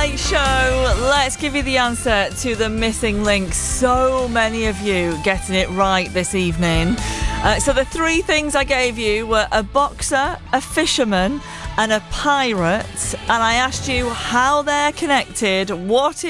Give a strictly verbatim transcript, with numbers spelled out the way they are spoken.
Late Show. Let's give you the answer to the missing link. So many of you getting it right this evening. Uh, so the three things I gave you were a boxer, a fisherman and a pirate. And I asked you how they're connected, what it